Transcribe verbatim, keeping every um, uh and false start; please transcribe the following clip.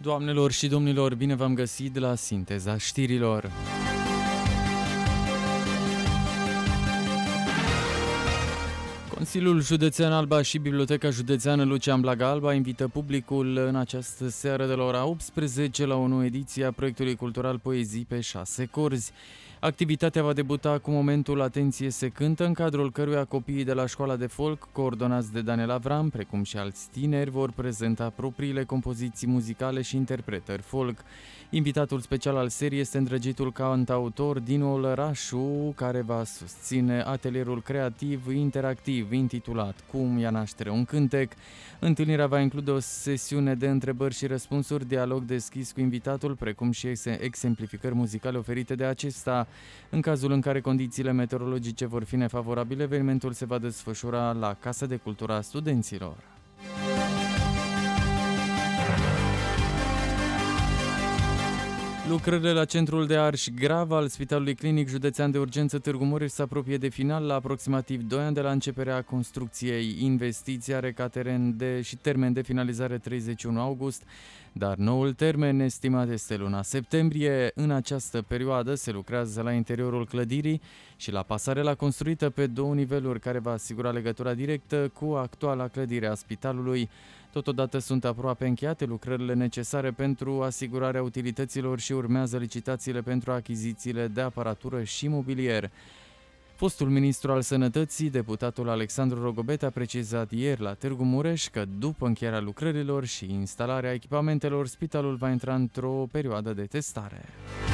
Doamnelor și domnilor, bine v-am găsit la Sinteza Știrilor. Consiliul Județean Alba și Biblioteca Județeană Lucian Blaga Alba invită publicul în această seară de la ora optsprezece la o nouă ediție a proiectului cultural Poezii pe șase corzi. Activitatea va debuta cu momentul Atenție se cântă, în cadrul căruia copiii de la școala de folk, coordonați de Daniel Avram, precum și alți tineri, vor prezenta propriile compoziții muzicale și interpretări folk. Invitatul special al serii este îndrăgitul cantautor Dinu Olărașu, care va susține atelierul creativ interactiv intitulat Cum ia naștere un cântec. Întâlnirea va include o sesiune de întrebări și răspunsuri, dialog deschis cu invitatul, precum și exemplificări muzicale oferite de acesta. În cazul în care condițiile meteorologice vor fi nefavorabile, evenimentul se va desfășura la Casa de Cultură a Studenților. Lucrările la Centrul de Arș Grav al Spitalului Clinic Județean de Urgență Târgu Mureș se apropie de final la aproximativ doi ani de la începerea construcției. Investiția are ca teren de, și termen de finalizare treizeci și unu august, dar noul termen estimat este luna septembrie. În această perioadă se lucrează la interiorul clădirii și la pasarela construită pe două niveluri, care va asigura legătura directă cu actuala clădire a spitalului. Totodată sunt aproape încheiate lucrările necesare pentru asigurarea utilităților și urmează licitațiile pentru achizițiile de aparatură și mobilier. Fostul ministru al Sănătății, deputatul Alexandru Rogobet, a precizat ieri la Târgu Mureș că după încheierea lucrărilor și instalarea echipamentelor, spitalul va intra într-o perioadă de testare.